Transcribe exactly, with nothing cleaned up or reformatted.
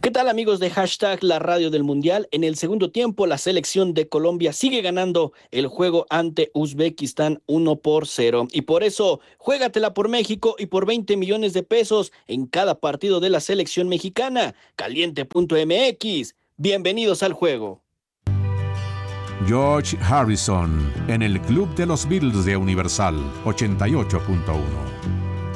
¿Qué tal amigos de hashtag La Radio del Mundial? En el segundo tiempo, la selección de Colombia sigue ganando el juego ante Uzbekistán uno por cero. Y por eso, juégatela por México y por veinte millones de pesos en cada partido de la selección mexicana. Caliente punto m x. Bienvenidos al juego. George Harrison en el Club de los Beatles de Universal ochenta y ocho punto uno.